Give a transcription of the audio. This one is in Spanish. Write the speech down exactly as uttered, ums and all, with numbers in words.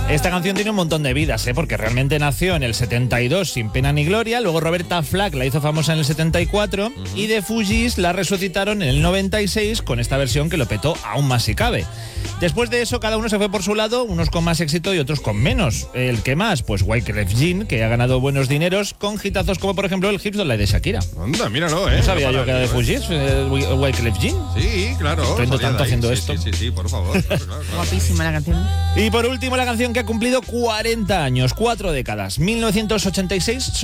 Esta canción tiene un montón de vidas, ¿eh? Porque realmente nació en el setenta y dos sin pena ni gloria, luego Roberta Flack la hizo famosa en el setenta y cuatro uh-huh. y The Fugees la resucitaron en el noventa y seis con esta versión que lo petó aún más si cabe. Después de eso, cada uno se fue por su lado, unos con más éxito y otros con menos. ¿El que más? Pues Wyclef Jean, que ha ganado buenos dineros con hitazos como, por ejemplo, el Hips Don't Lie de Shakira. Anda, míralo, ¿eh? ¿No sabía no yo que era de Fugees, eh, Wyclef Jean? Sí, claro. Aprendo tanto haciendo sí, esto. Sí, sí, sí, por favor. Claro, claro. Guapísima la canción. Y por último, la canción que ha cumplido cuarenta años, cuatro décadas, mil novecientos ochenta y seis.